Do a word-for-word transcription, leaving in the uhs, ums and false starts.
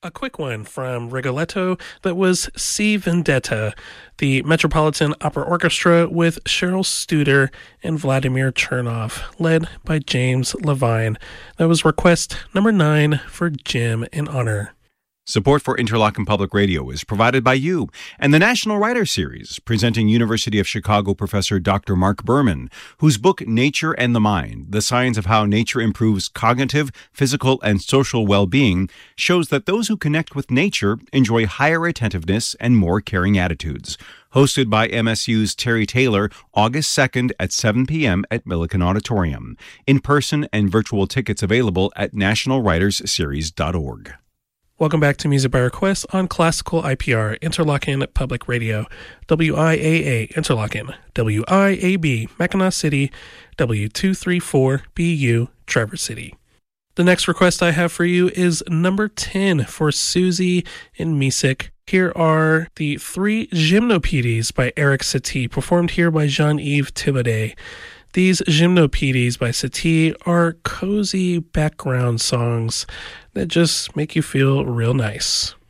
A quick one from Rigoletto that was Si Vendetta, the Metropolitan Opera Orchestra with Cheryl Studer and Vladimir Chernov, led by James Levine. That was request number nine for Jim in honor. Support for Interlochen Public Radio is provided by you and the National Writer Series, presenting University of Chicago professor Doctor Mark Berman, whose book Nature and the Mind, The Science of How Nature Improves Cognitive, Physical, and Social Well-Being, shows that those who connect with nature enjoy higher attentiveness and more caring attitudes. Hosted by M S U's Terry Taylor, August second at seven p.m. at Millikan Auditorium. In-person and virtual tickets available at national writers series dot org. Welcome back to Music by Request on Classical I P R, Interlochen Public Radio, W I A A Interlochen, W I A B Mackinac City, W two three four B U Traverse City. The next request I have for you is number ten for Susie in Misek. Here are the three Gymnopédies by Eric Satie, performed here by Jean-Yves Thibaudet. These Gymnopédies by Satie are cozy background songs that just make you feel real nice.